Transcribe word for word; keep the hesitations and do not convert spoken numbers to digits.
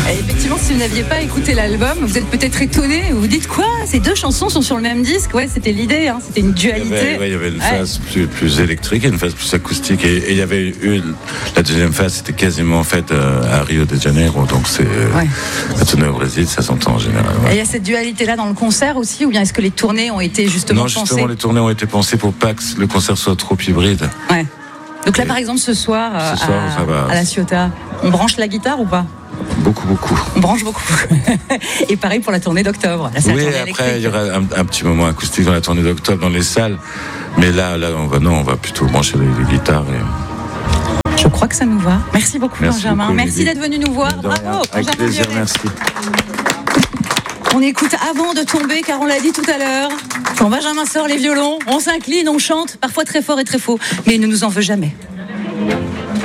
Et effectivement, si vous n'aviez pas écouté l'album, vous êtes peut-être étonné. Vous vous dites quoi ? Ces deux chansons sont sur le même disque ? Ouais, c'était l'idée. Hein. C'était une dualité. Il y avait, ouais, il y avait une phase ouais. plus, plus électrique et une phase plus acoustique. Et, et il y avait eu la deuxième phase, c'était quasiment en fait euh, à Rio de Janeiro. Donc c'est ouais. la tournée au Brésil, ça s'entend en général. Ouais. Et il y a cette dualité-là dans le concert aussi, ou bien est-ce que les tournées ont été justement pensées ? Non, justement, pensées les tournées ont été pensées pour pas que le concert soit trop hybride. Ouais. Donc là, par exemple, ce soir, ce soir à, ça va. à la Ciotat, on branche la guitare ou pas ? Beaucoup, beaucoup. On branche beaucoup. Et pareil pour la tournée d'octobre. Là, c'est oui, la après, il y aura un, un petit moment acoustique dans la tournée d'octobre, dans les salles. Mais là, là on va, non, on va plutôt brancher les, les guitares. Et... Je crois que ça nous va. Merci beaucoup, merci Benjamin. Beaucoup, Merci d'être venu nous voir. Bravo, avec Benjamin plaisir, Biolay. merci. On écoute Avant de tomber, car on l'a dit tout à l'heure. Quand Benjamin sort les violons, on s'incline, on chante, parfois très fort et très faux. Mais il ne nous en veut jamais.